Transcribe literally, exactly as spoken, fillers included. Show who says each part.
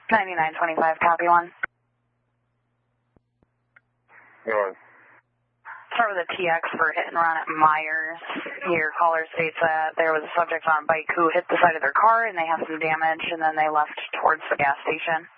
Speaker 1: ninety-nine twenty-five, copy one.
Speaker 2: Go on.
Speaker 1: Start with a T X for hit and run at Myers. Your caller states that there was a subject on a bike who hit the side of their car and they have some damage, and then they left towards the gas station.